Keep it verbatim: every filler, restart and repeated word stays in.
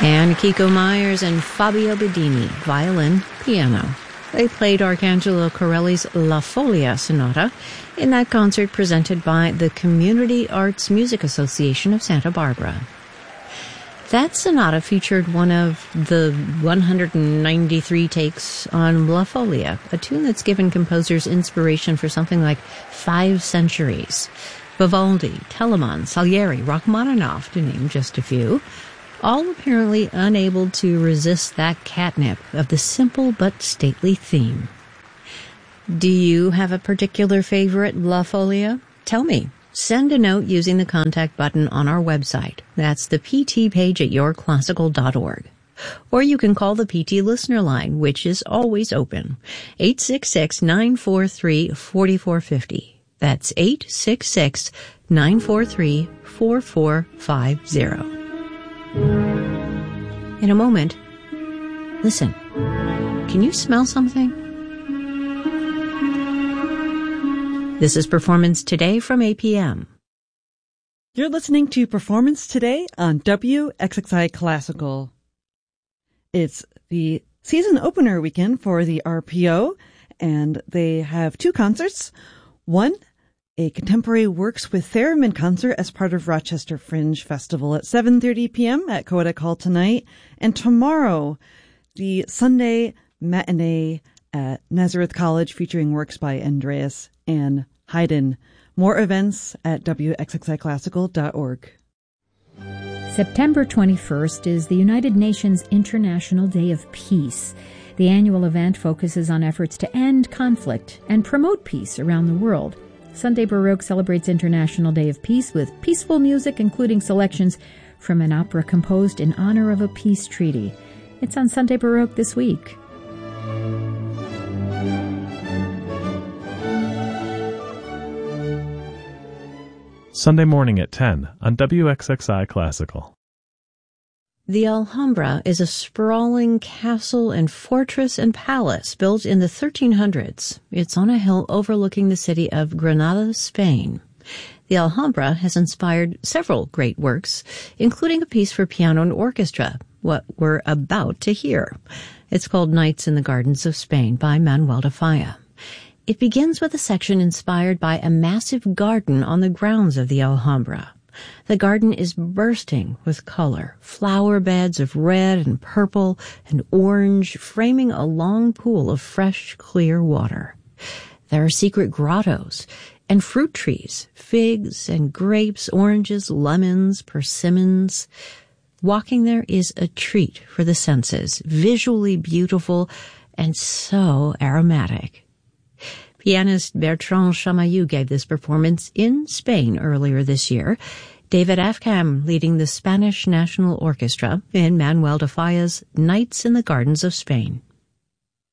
And Kiko Myers and Fabio Bedini, violin, piano. They played Arcangelo Corelli's La Folia Sonata in that concert presented by the Community Arts Music Association of Santa Barbara. That sonata featured one of the one hundred ninety-three takes on La Folia, a tune that's given composers inspiration for something like five centuries. Vivaldi, Telemann, Salieri, Rachmaninoff, to name just a few, all apparently unable to resist that catnip of the simple but stately theme. Do you have a particular favorite La Folia? Tell me. Send a note using the contact button on our website. That's the P T page at your classical dot org. Or you can call the P T listener line, which is always open, eight six six, nine four three, four four five zero. That's eight six six, nine four three, four four five zero. In a moment, listen. Can you smell something? This is Performance Today from A P M. You're listening to Performance Today on W X X I Classical. It's the season opener weekend for the R P O, and they have two concerts. One, a contemporary Works with Theremin concert as part of Rochester Fringe Festival at seven thirty p.m. at Koenig Hall tonight. And tomorrow, the Sunday matinee at Nazareth College featuring works by Andreas and Haydn. More events at W X X I classical dot org. September twenty-first is the United Nations International Day of Peace. The annual event focuses on efforts to end conflict and promote peace around the world. Sunday Baroque celebrates International Day of Peace with peaceful music, including selections from an opera composed in honor of a peace treaty. It's on Sunday Baroque this week. Sunday morning at ten on W X X I Classical. The Alhambra is a sprawling castle and fortress and palace built in the thirteen hundreds. It's on a hill overlooking the city of Granada, Spain. The Alhambra has inspired several great works, including a piece for piano and orchestra, what we're about to hear. It's called Nights in the Gardens of Spain by Manuel de Falla. It begins with a section inspired by a massive garden on the grounds of the Alhambra. The garden is bursting with color, flower beds of red and purple and orange framing a long pool of fresh, clear water. There are secret grottos and fruit trees, figs and grapes, oranges, lemons, persimmons. Walking there is a treat for the senses, visually beautiful and so aromatic. Pianist Bertrand Chamayou gave this performance in Spain earlier this year. David Afkham leading the Spanish National Orchestra in Manuel de Falla's Nights in the Gardens of Spain.